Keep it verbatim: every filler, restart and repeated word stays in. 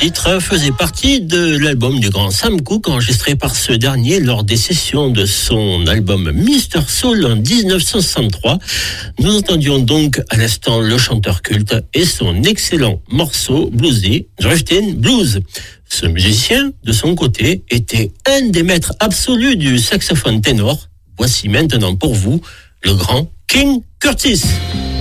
titre faisait partie de l'album du grand Sam Cooke, enregistré par ce dernier lors des sessions de son album mister Soul en dix-neuf cent soixante-trois. Nous entendions donc à l'instant le chanteur culte et son excellent morceau bluesy, Driftin' Blues. Ce musicien, de son côté, était un des maîtres absolus du saxophone ténor. Voici maintenant pour vous le grand King Curtis.